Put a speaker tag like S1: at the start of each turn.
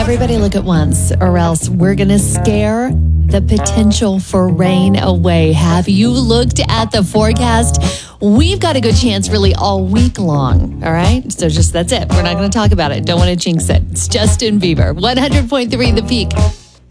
S1: Everybody look at once, or else we're going to scare the potential for rain away. Have you looked at the forecast? We've got a good chance really all week long, all right? So that's it. We're not going to talk about it. Don't want to jinx it. It's Justin Bieber, 100.3 The Peak.